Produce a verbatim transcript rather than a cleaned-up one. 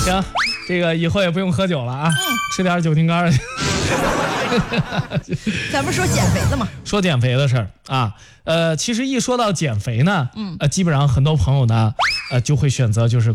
行，这个以后也不用喝酒了啊，嗯、吃点酒精肝。 咱们说减肥的嘛， 说减肥的事儿啊，呃，其实一说到减肥呢，嗯，呃，基本上很多朋友呢，呃，就会选择就是。